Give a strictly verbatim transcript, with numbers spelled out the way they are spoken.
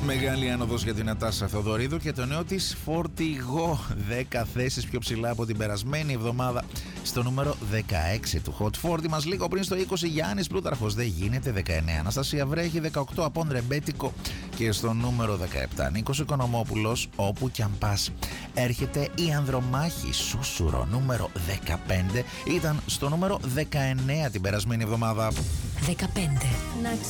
Μεγάλη άνοδος για την Νατάσα Θεοδωρίδου και το νέο της φορτηγό. δέκα θέσεις πιο ψηλά από την περασμένη εβδομάδα. Στο νούμερο δεκαέξι του Hot φορτι μας, λίγο πριν στο είκοσι Γιάννης Πλούταρχος. Δεν γίνεται. δεκαεννέα Αναστασία Βρέχη, δεκαοκτώ Απόν Ρεμπέτικο. Και στο νούμερο δεκαεπτά Νίκος Οικονομόπουλος, Όπου κι αν πας. Έρχεται η Ανδρομάχη Σούσουρο, νούμερο δεκαπέντε. Ήταν στο νούμερο δεκαεννέα την περασμένη εβδομάδα. δεκαπέντε. Να